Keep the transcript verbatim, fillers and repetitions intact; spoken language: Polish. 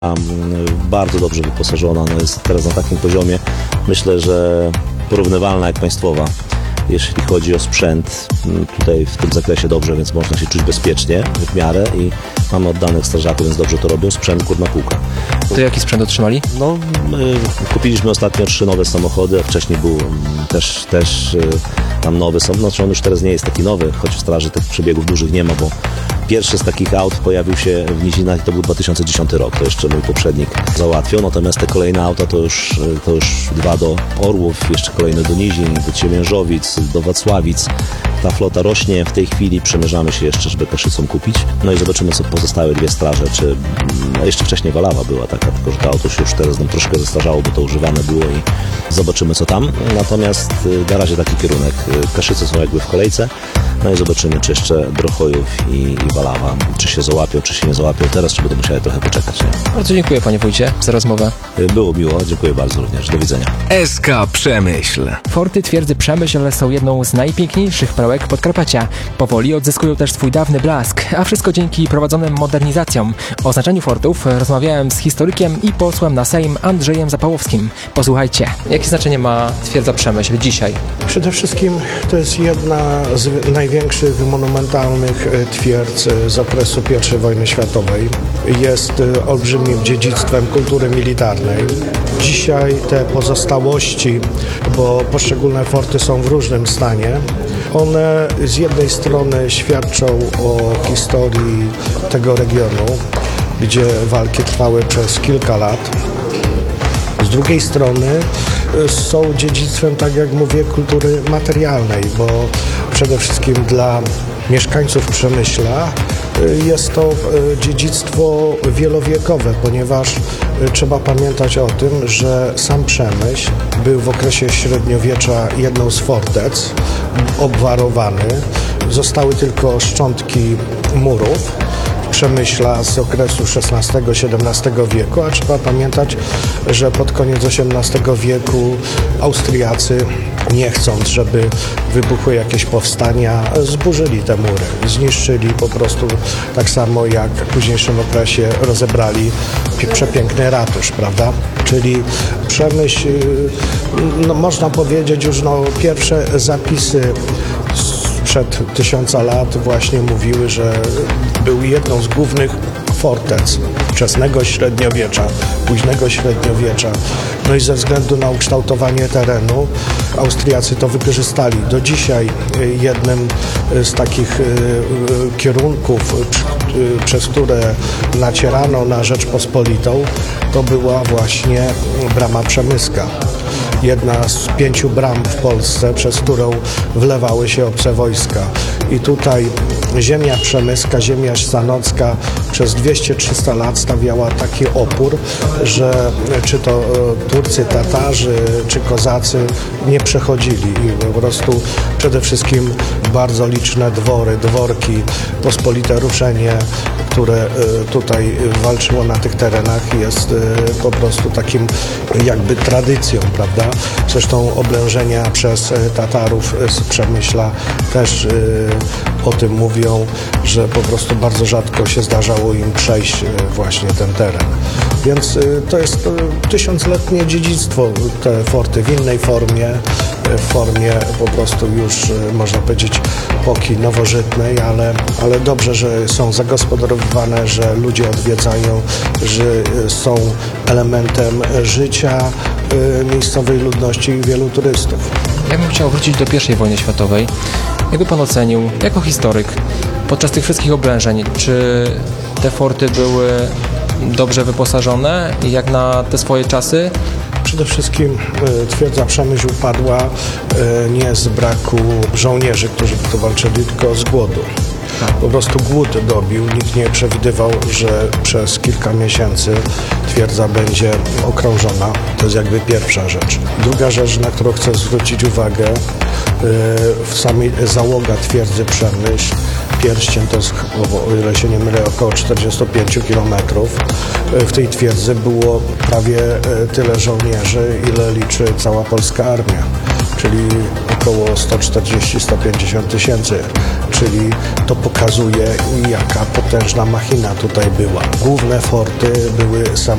Bardzo dobrze wyposażona, no jest teraz na takim poziomie, myślę, że porównywalna jak państwowa, jeśli chodzi o sprzęt. Tutaj w tym zakresie dobrze, więc można się czuć bezpiecznie w miarę i mamy oddanych strażaków, więc dobrze to robią. Sprzęt górna półka. To jaki sprzęt otrzymali? No, my kupiliśmy ostatnio trzy nowe samochody, a wcześniej był też, też tam nowy samochód. Znaczy on już teraz nie jest taki nowy, choć w straży tych przebiegów dużych nie ma, bo pierwszy z takich aut pojawił się w Nizinach i to był dwa tysiące dziesiąty rok, to jeszcze mój poprzednik załatwił, natomiast te kolejne auta to już, to już dwa do Orłów, jeszcze kolejne do Nizin, do Ciemiężowic, do Wacławic. Ta flota rośnie, w tej chwili przemierzamy się jeszcze, żeby Kaszycą kupić. No i zobaczymy, co pozostałe dwie straże, czy no jeszcze wcześniej Walawa była taka, tylko że to auto się już teraz nam troszkę zestarzało, bo to używane było i zobaczymy, co tam. Natomiast na razie taki kierunek. Kaszyce są jakby w kolejce, no i zobaczymy, czy jeszcze Drochojów i, i Walawa, czy się załapią, czy się nie załapią. Teraz czy będą musiały trochę poczekać. Nie? Bardzo dziękuję, panie wójcie, za rozmowę. Było miło, dziękuję bardzo również. Do widzenia. S K Przemyśl. Forty twierdzy Przemyśl są jedną z najpiękniejszych perełek Podkarpacia. Powoli odzyskują też swój dawny blask, a wszystko dzięki prowadzonym modernizacjom. O znaczeniu fortów rozmawiałem z historykiem i posłem na Sejm Andrzejem Zapałowskim. Posłuchajcie. Jakie znaczenie ma twierdza Przemyśl dzisiaj? Przede wszystkim to jest jedna z największych monumentalnych twierdz z okresu pierwszej wojny światowej. Jest olbrzymim dziedzictwem kultury militarnej. Dzisiaj te pozostałości, bo poszczególne forty są w różnym stanie, one z jednej strony świadczą o historii tego regionu, gdzie walki trwały przez kilka lat. Z drugiej strony są dziedzictwem, tak jak mówię, kultury materialnej, bo przede wszystkim dla mieszkańców Przemyśla jest to dziedzictwo wielowiekowe, ponieważ trzeba pamiętać o tym, że sam Przemyśl był w okresie średniowiecza jedną z fortec, obwarowany. Zostały tylko szczątki murów Przemyśla z okresu szesnastego siedemnastego wieku, a trzeba pamiętać, że pod koniec osiemnastego wieku Austriacy, nie chcąc, żeby wybuchły jakieś powstania, zburzyli te mury, zniszczyli po prostu, tak samo jak w późniejszym okresie rozebrali przepiękny ratusz, prawda? Czyli Przemyśl, no można powiedzieć już, no pierwsze zapisy sprzed tysiąca lat właśnie mówiły, że był jedną z głównych fortec wczesnego średniowiecza, późnego średniowiecza. No i ze względu na ukształtowanie terenu Austriacy to wykorzystali. Do dzisiaj jednym z takich kierunków, przez które nacierano na Rzeczpospolitą, to była właśnie brama przemyska. Jedna z pięciu bram w Polsce, przez którą wlewały się obce wojska. I tutaj ziemia przemyska, ziemia sanocka przez dwieście trzysta lat stawiała taki opór, że czy to Turcy, Tatarzy, czy Kozacy nie przechodzili. I po prostu przede wszystkim bardzo liczne dwory, dworki, pospolite ruszenie, które tutaj walczyło na tych terenach, jest po prostu takim jakby tradycją, prawda? Zresztą oblężenia przez Tatarów z Przemyśla też o tym mówią, że po prostu bardzo rzadko się zdarzało im przejść właśnie ten teren. Więc to jest tysiącletnie dziedzictwo, te forty w innej formie, w formie po prostu już można powiedzieć epoki nowożytnej, ale, ale dobrze, że są zagospodarowywane, że ludzie odwiedzają, że są elementem życia miejscowej ludności i wielu turystów. Ja bym chciał wrócić do pierwszej wojny światowej. Jakby pan ocenił, jako historyk, podczas tych wszystkich oblężeń, czy te forty były dobrze wyposażone, jak na te swoje czasy? Przede wszystkim twierdza Przemyśl upadła nie z braku żołnierzy, którzy tu walczyli, tylko z głodu. Po prostu głód dobił. Nikt nie przewidywał, że przez kilka miesięcy twierdza będzie okrążona. To jest jakby pierwsza rzecz. Druga rzecz, na którą chcę zwrócić uwagę, w samej załoga twierdzy Przemyśl, Pierścień to jest, o ile się nie mylę, około czterdzieści pięć kilometrów. W tej twierdzy było prawie tyle żołnierzy, ile liczy cała polska armia, czyli około sto czterdzieści do stu pięćdziesięciu tysięcy, czyli to pokazuje, jaka potężna machina tutaj była. Główne forty były sam